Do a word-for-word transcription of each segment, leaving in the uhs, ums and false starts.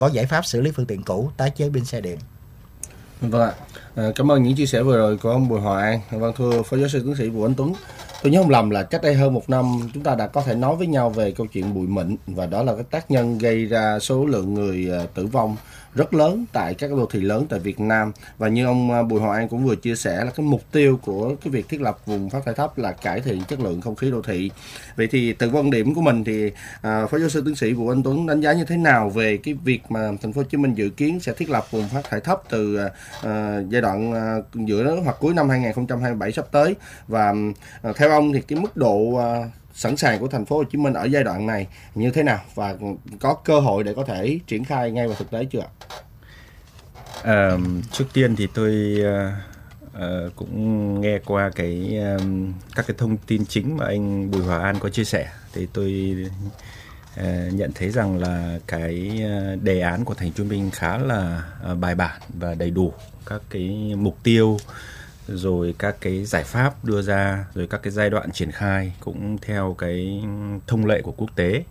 có giải pháp xử lý phương tiện cũ, tái chế pin xe điện. Vâng ạ. À, cảm ơn những chia sẻ vừa rồi của ông Bùi Hòa An. Vâng, thưa Phó Giáo sư Tiến sĩ Vũ Anh Tuấn, tôi nhớ không lầm là cách đây hơn một năm chúng ta đã có thể nói với nhau về câu chuyện bụi mịn, và đó là cái tác nhân gây ra số lượng người tử vong rất lớn tại các đô thị lớn tại Việt Nam. Và như ông Bùi Hòa An cũng vừa chia sẻ là cái mục tiêu của cái việc thiết lập vùng phát thải thấp là cải thiện chất lượng không khí đô thị. Vậy thì từ quan điểm của mình thì à, Phó Giáo sư Tiến sĩ Vũ Anh Tuấn đánh giá như thế nào về cái việc mà Thành phố Hồ Chí Minh dự kiến sẽ thiết lập vùng phát thải thấp từ à, giai đoạn à, giữa hoặc cuối năm hai không hai bảy sắp tới, và à, theo ông thì cái mức độ à, sẵn sàng của Thành phố Hồ Chí Minh ở giai đoạn này như thế nào, và có cơ hội để có thể triển khai ngay vào thực tế chưa ạ? À, trước tiên thì tôi uh, uh, cũng nghe qua cái um, các cái thông tin chính mà anh Bùi Hòa An có chia sẻ, thì tôi uh, nhận thấy rằng là cái uh, đề án của Thành phố Hồ Chí Minh khá là uh, bài bản và đầy đủ các cái mục tiêu, rồi các cái giải pháp đưa ra, rồi các cái giai đoạn triển khai cũng theo cái thông lệ của quốc tế.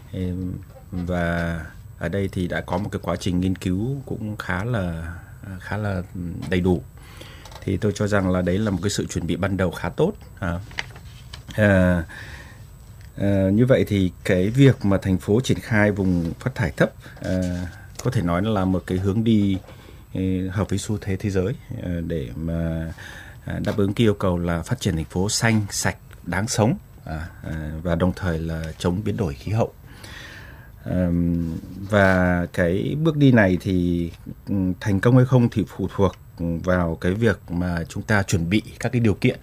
Và ở đây thì đã có một cái quá trình nghiên cứu cũng khá là khá là đầy đủ. Thì tôi cho rằng là đấy là một cái sự chuẩn bị ban đầu khá tốt. À, à, à, như vậy thì cái việc mà thành phố triển khai vùng phát thải thấp à, có thể nói là một cái hướng đi hợp với xu thế thế giới để mà đáp ứng cái yêu cầu là phát triển thành phố xanh, sạch, đáng sống và đồng thời là chống biến đổi khí hậu. Và cái bước đi này thì thành công hay không thì phụ thuộc vào cái việc mà chúng ta chuẩn bị các cái điều kiện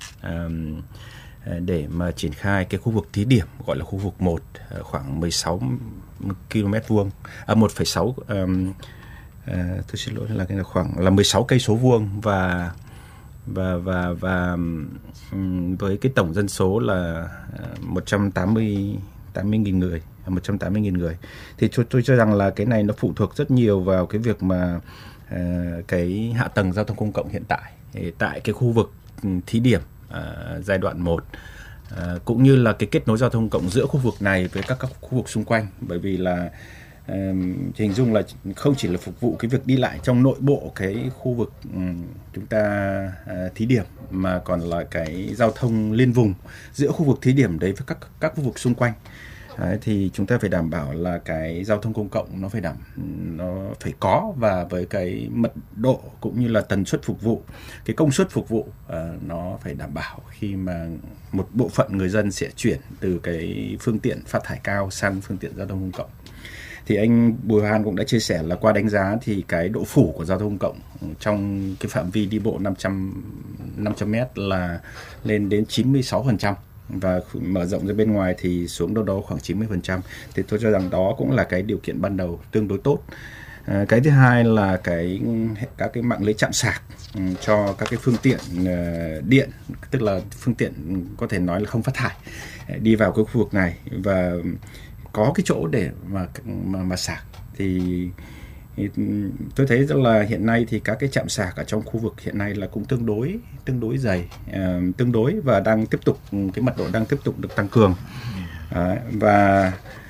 để mà triển khai cái khu vực thí điểm gọi là khu vực một, khoảng mười sáu ki lô mét vuông, à, một phẩy sáu um, À, tôi xin lỗi là cái là khoảng là mười sáu cây số vuông, và và và và um, với cái tổng dân số là uh, một trăm tám mươi nghìn người, một trăm tám mươi nghìn người, thì tôi, tôi cho rằng là cái này nó phụ thuộc rất nhiều vào cái việc mà uh, cái hạ tầng giao thông công cộng hiện tại tại cái khu vực thí điểm uh, giai đoạn một, uh, cũng như là cái kết nối giao thông cộng giữa khu vực này với các các khu vực xung quanh, bởi vì là Uh, hình dung là không chỉ là phục vụ cái việc đi lại trong nội bộ cái khu vực um, chúng ta uh, thí điểm, mà còn là cái giao thông liên vùng giữa khu vực thí điểm đấy với các các khu vực xung quanh. Đấy, thì chúng ta phải đảm bảo là cái giao thông công cộng nó phải đảm nó phải có, và với cái mật độ cũng như là tần suất phục vụ, cái công suất phục vụ uh, nó phải đảm bảo khi mà một bộ phận người dân sẽ chuyển từ cái phương tiện phát thải cao sang phương tiện giao thông công cộng. Thì anh Bùi Hòa An cũng đã chia sẻ là qua đánh giá thì cái độ phủ của giao thông công cộng trong cái phạm vi đi bộ năm trăm mét là lên đến chín mươi sáu phần trăm, và mở rộng ra bên ngoài thì xuống đâu đó khoảng chín mươi phần trăm. Thì tôi cho rằng đó cũng là cái điều kiện ban đầu tương đối tốt. À, cái thứ hai là cái các cái mạng lưới trạm sạc um, cho các cái phương tiện uh, điện, tức là phương tiện có thể nói là không phát thải đi vào cái khu vực này, và có cái chỗ để mà mà, mà sạc. Thì, thì tôi thấy rằng là hiện nay thì các cái trạm sạc ở trong khu vực hiện nay là cũng tương đối tương đối dày, uh, tương đối và đang tiếp tục cái mật độ đang tiếp tục được tăng cường. Uh, và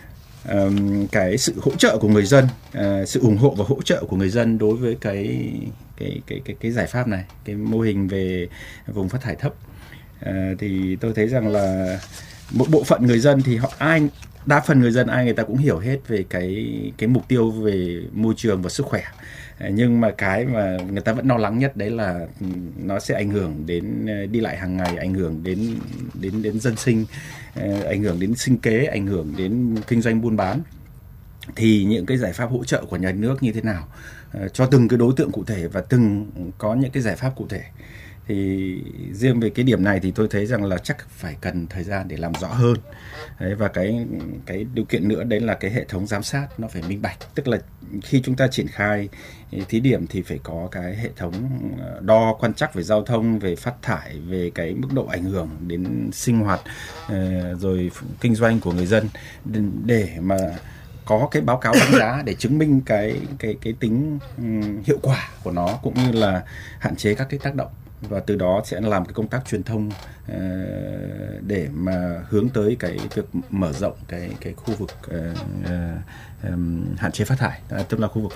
um, cái sự hỗ trợ của người dân, uh, sự ủng hộ và hỗ trợ của người dân đối với cái cái cái cái cái giải pháp này, cái mô hình về vùng phát thải thấp, uh, thì tôi thấy rằng là một bộ phận người dân thì họ ai đa phần người dân ai người ta cũng hiểu hết về cái cái mục tiêu về môi trường và sức khỏe, nhưng mà cái mà người ta vẫn lo lắng nhất đấy là nó sẽ ảnh hưởng đến đi lại hàng ngày, ảnh hưởng đến đến đến dân sinh, ảnh hưởng đến sinh kế, ảnh hưởng đến kinh doanh buôn bán. Thì những cái giải pháp hỗ trợ của nhà nước như thế nào cho từng cái đối tượng cụ thể và từng có những cái giải pháp cụ thể. Thì riêng về cái điểm này thì tôi thấy rằng là chắc phải cần thời gian để làm rõ hơn. Đấy, và cái cái điều kiện nữa đấy là cái hệ thống giám sát nó phải minh bạch, tức là khi chúng ta triển khai thí điểm thì phải có cái hệ thống đo quan trắc về giao thông, về phát thải, về cái mức độ ảnh hưởng đến sinh hoạt rồi kinh doanh của người dân, để mà có cái báo cáo đánh giá để chứng minh cái cái cái tính um, hiệu quả của nó, cũng như là hạn chế các cái tác động. và từ đó sẽ làm cái công tác truyền thông uh, để mà hướng tới cái việc mở rộng cái cái khu vực uh, uh, um, hạn chế phát thải, uh, tức là khu vực